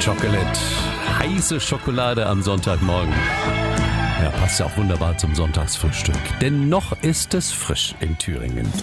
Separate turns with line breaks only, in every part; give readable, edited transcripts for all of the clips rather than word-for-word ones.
Chocolate. Heiße Schokolade am Sonntagmorgen. Ja, passt ja auch wunderbar zum Sonntagsfrühstück. Denn noch ist es frisch in Thüringen.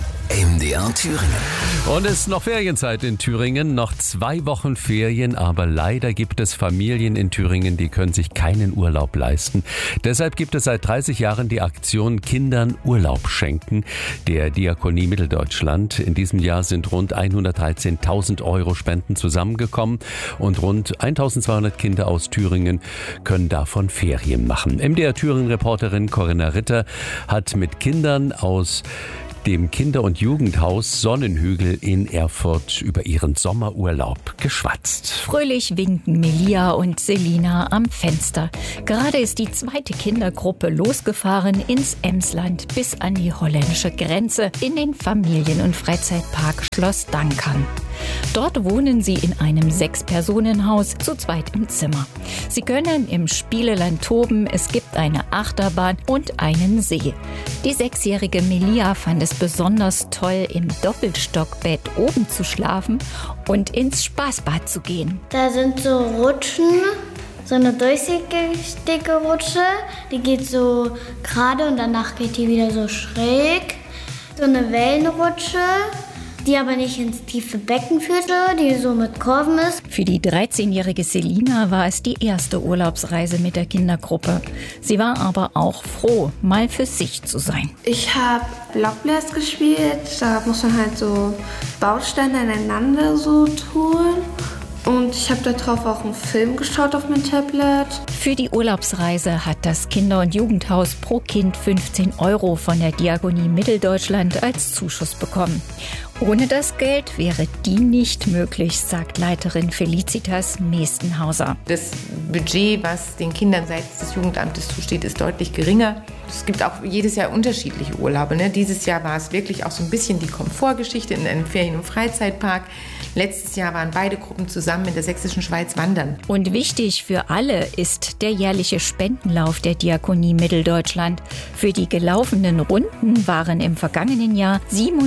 MDR Thüringen.
Und es ist noch Ferienzeit in Thüringen, noch 2 Wochen Ferien, aber leider gibt es Familien in Thüringen, die können sich keinen Urlaub leisten. Deshalb gibt es seit 30 Jahren die Aktion Kindern Urlaub schenken der Diakonie Mitteldeutschland. In diesem Jahr sind rund 113.000 Euro Spenden zusammengekommen und rund 1.200 Kinder aus Thüringen können davon Ferien machen. MDR Thüringen-Reporterin Corinna Ritter hat mit Kindern aus dem Kinder- und Jugendhaus Sonnenhügel in Erfurt über ihren Sommerurlaub geschwatzt.
Fröhlich winken Melia und Selina am Fenster. Gerade ist die 2. Kindergruppe losgefahren ins Emsland bis an die holländische Grenze in den Familien- und Freizeitpark Schloss Dankern. Dort wohnen sie in einem 6-Personen-Haus zu zweit im Zimmer. Sie können im Spieleland toben, es gibt eine Achterbahn und einen See. Die 6-jährige Melia fand es besonders toll, im Doppelstockbett oben zu schlafen und ins Spaßbad zu gehen.
Da sind so Rutschen, so eine durchsichtige Rutsche, die geht so gerade und danach geht die wieder so schräg. So eine Wellenrutsche, die aber nicht ins tiefe Becken führte, die so mit Kurven ist.
Für die 13-jährige Selina war es die erste Urlaubsreise mit der Kindergruppe. Sie war aber auch froh, mal für sich zu sein.
Ich habe Blockbläs gespielt, da muss man halt so Bausteine aneinander so tun. Und ich habe darauf auch einen Film geschaut auf mein Tablet.
Für die Urlaubsreise hat das Kinder- und Jugendhaus pro Kind 15 Euro von der Diakonie Mitteldeutschland als Zuschuss bekommen. Ohne das Geld wäre die nicht möglich, sagt Leiterin Felicitas Meestenhauser.
Das Budget, was den Kindern seitens des Jugendamtes zusteht, ist deutlich geringer. Es gibt auch jedes Jahr unterschiedliche Urlaube. Dieses Jahr war es wirklich auch so ein bisschen die Komfortgeschichte in einem Ferien- und Freizeitpark. Letztes Jahr waren beide Gruppen zusammen in der Sächsischen Schweiz wandern.
Und wichtig für alle ist der jährliche Spendenlauf der Diakonie Mitteldeutschland. Für die gelaufenen Runden waren im vergangenen Jahr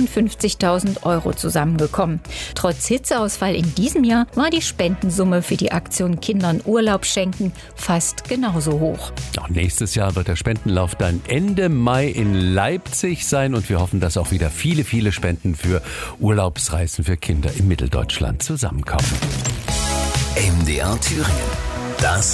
57.000 Euro zusammengekommen. Trotz Hitzeausfall in diesem Jahr war die Spendensumme für die Aktion Kindern Urlaub schenken fast genauso hoch.
Auch nächstes Jahr wird der Spendenlauf dann Ende Mai in Leipzig sein und wir hoffen, dass auch wieder viele, viele Spenden für Urlaubsreisen für Kinder in Mitteldeutschland zusammenkommen.
MDR Thüringen. Das